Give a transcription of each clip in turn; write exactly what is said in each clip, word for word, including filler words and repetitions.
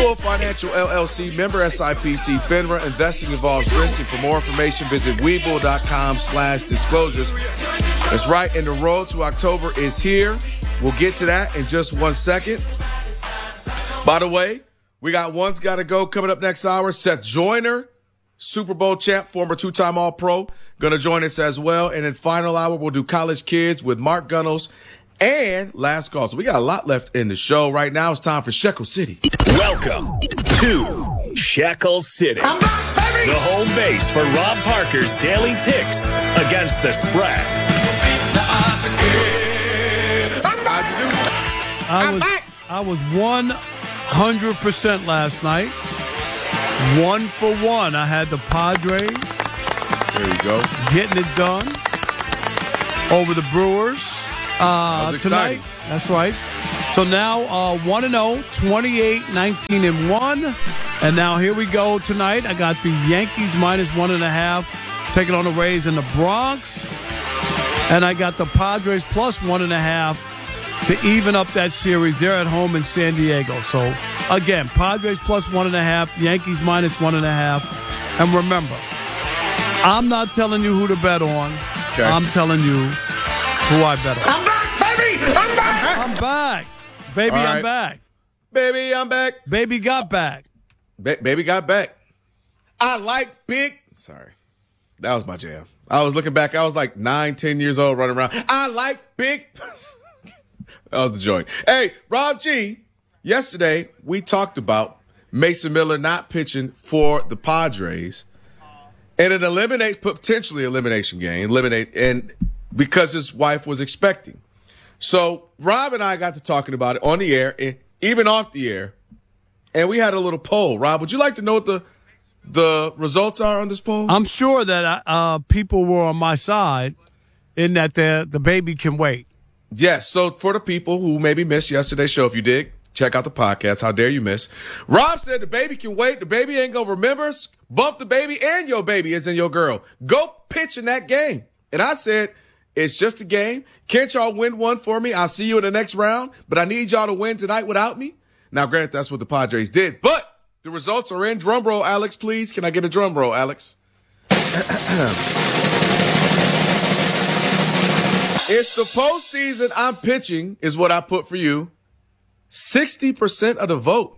Webull Financial L L C, member S I P C, FINRA. Investing involves risk. And for more information, visit Webull.com slash disclosures. That's right, and the road to October is here. We'll get to that in just one second. By the way, we got One's Gotta Go coming up next hour. Seth Joyner, Super Bowl champ, former two-time All-Pro, going to join us as well. And in final hour, we'll do College Kids with Mark Gunnels and Last Call. So we got a lot left in the show. Right now, it's time for Shekel City. Welcome to Shekel City, the home base for Rob Parker's daily picks against the spread. I was, I was one hundred percent last night. One for one. I had the Padres. There you go. Getting it done over the Brewers uh, that tonight. That's right. So now uh, one and oh, twenty-eight, nineteen and one. And now here we go tonight. I got the Yankees minus one and a half taking on the Rays in the Bronx. And I got the Padres plus one and a half to even up that series. They're at home in San Diego. So, again, Padres plus one and a half, Yankees minus one and a half. And remember, I'm not telling you who to bet on. Okay. I'm telling you who I bet on. I'm back, baby! I'm back! I'm back. Baby, All right. I'm back. Baby, I'm back. Baby got back. Ba- baby got back. I like big. Sorry. That was my jam. I was looking back. I was like nine, ten years old running around. I like big. That was the joint. Hey, Rob G, yesterday we talked about Mason Miller not pitching for the Padres and an eliminate, potentially elimination game, eliminate, and because his wife was expecting. So Rob and I got to talking about it on the air and even off the air, and we had a little poll. Rob, would you like to know what the the results are on this poll? I'm sure that uh, people were on my side in that the the baby can wait. Yes. So for the people who maybe missed yesterday's show, if you did, check out the podcast. How dare you miss? Rob said the baby can wait. The baby ain't going to remember us. Bump the baby and your baby is in your girl. Go pitch in that game. And I said, it's just a game. Can't y'all win one for me? I'll see you in the next round, but I need y'all to win tonight without me. Now, granted, that's what the Padres did, but the results are in. Drum roll, Alex, please. Can I get a drum roll, Alex? It's the postseason. I'm pitching is what I put for you. sixty percent of the vote.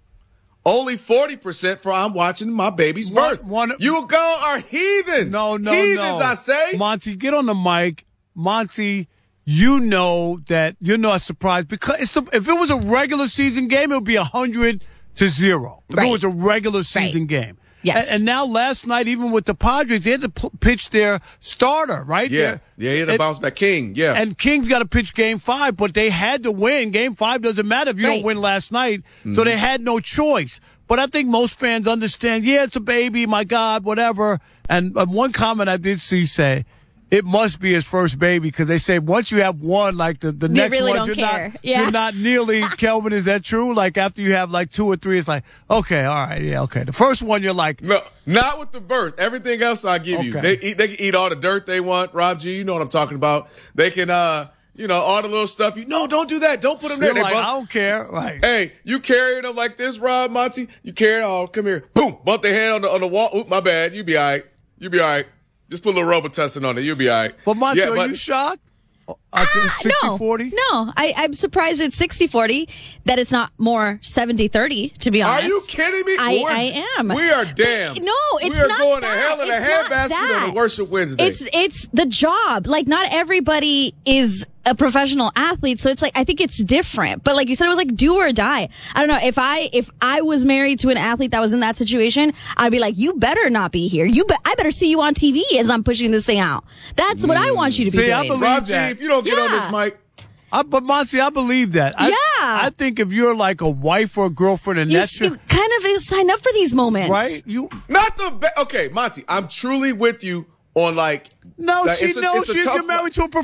Only forty percent for I'm watching my baby's birth. One, one, you go are heathens. No, no, heathens, no. I say. Monty, get on the mic. Monty, you know that you're not surprised because it's the, if it was a regular season game, it would be one hundred to zero. If right. it was a regular season right. game. Yes. And, and now last night, even with the Padres, they had to p- pitch their starter, right? Yeah. Their, yeah, he had to and, bounce back. King, yeah. And King's got to pitch game five, but they had to win. Game five doesn't matter if you right. don't win last night. Mm-hmm. So they had no choice. But I think most fans understand, yeah, it's a baby, my God, whatever. And uh, one comment I did see say, it must be his first baby because they say once you have one, like the, the They next really one, don't you're, care. Not, Yeah. you're not nearly, Kelvin, is that true? Like after you have like two or three, it's like, okay, all right, yeah, okay. The first one, you're like. No, not with the birth. Everything else I give you. Okay. They eat, they can eat all the dirt they want. Rob G, you know what I'm talking about. They can, uh, you know, all the little stuff. You No, don't do that. Don't put them there. You're They like, bump- I don't care. Right. Hey, you carrying them like this, Rob, Monty? You carry oh, come here. Boom. Bump their head on the on the wall. Oop, my bad. You be all right. You be all right. Just put a little Robitussin on it. You'll be all right. But Monty, Yeah, are but- you shocked? Ah, sixty forty? No, no. I, I'm surprised it's sixty forty, that it's not more seventy thirty, to be honest. Are you kidding me? I, We're- I am. We are damned. But no, it's We are not going that. to hell in a It's not handbasket that. on a Worship Wednesday. It's it's the job. Like, not everybody is a professional athlete, so it's like, I think it's different. But like you said, it was like do or die. I don't know, if I if I was married to an athlete that was in that situation, I'd be like, you better not be here. You be- I better see you on T V as I'm pushing this thing out. That's what I want you to be See, doing. I believe Rob G, that. if you don't get on Yeah. this mic, I, but Monty, I believe that. I, Yeah. I think if you're like a wife or a girlfriend and you, that's you your, kind of sign up for these moments, right? You not the be- okay, Monty. I'm truly with you on like. no, that she it's a- knows it's a she, tough you're married to a one.